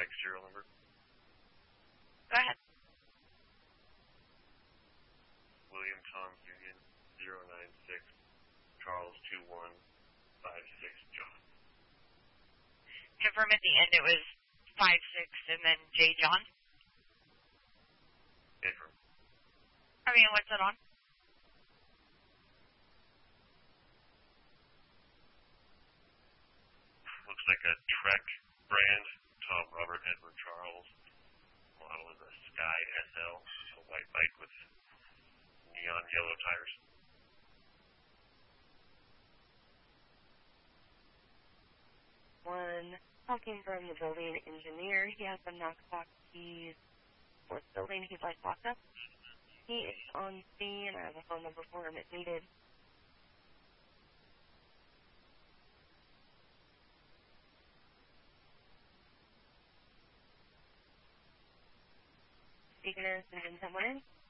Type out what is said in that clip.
bike serial number? Go ahead. William Tom Union 096 Charles 2156 John. Confirm at the end it was 56 and then J. John? Confirm. What's it on? Looks like a Trek brand. Tom Robert Edward Charles. Model is a Sky SL, a white bike with neon yellow tires. One talking from the building engineer. He has some knockbox keys for the building he'd like locked up. He is on scene. I have a phone number for him if needed. Speaking is, and someone in.